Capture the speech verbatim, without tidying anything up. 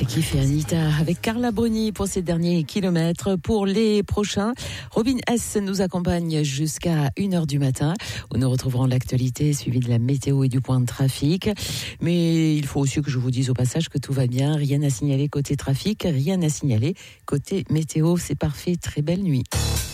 C'est Kiff et Anita avec Carla Bruni pour ces derniers kilomètres. Pour les prochains, Robin S nous accompagne jusqu'à une heure du matin où nous retrouverons l'actualité suivie de la météo et du point de trafic. Mais il faut aussi que je vous dise au passage que tout va bien. Rien à signaler côté trafic, rien à signaler côté météo. C'est parfait. Très belle nuit.